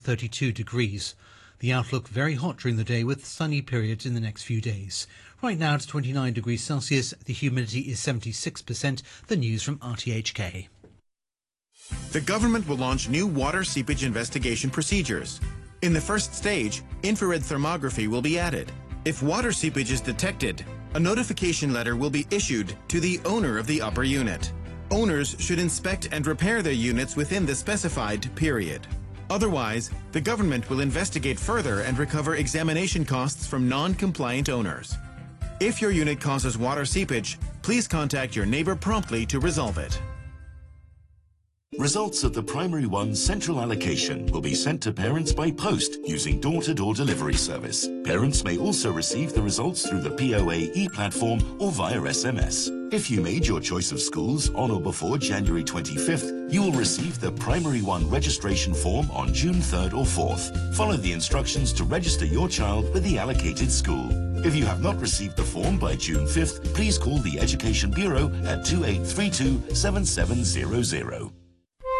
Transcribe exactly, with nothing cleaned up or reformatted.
thirty-two degrees. The outlook very hot during the day with sunny periods in the next few days. Right now it's twenty-nine degrees Celsius. The humidity is seventy-six percent. The news from R T H K. The government will launch new water seepage investigation procedures. In the first stage, infrared thermography will be added. If water seepage is detected, a notification letter will be issued to the owner of the upper unit. Owners should inspect and repair their units within the specified period. Otherwise, the government will investigate further and recover examination costs from non-compliant owners. If your unit causes water seepage, please contact your neighbor promptly to resolve it. Results of the Primary One central allocation will be sent to parents by post using door-to-door delivery service. Parents may also receive the results through the P O A e-platform or via S M S. If you made your choice of schools on or before January twenty-fifth, you will receive the Primary One registration form on June third or fourth. Follow the instructions to register your child with the allocated school. If you have not received the form by June fifth, please call the Education Bureau at two eight three two, seven seven zero zero.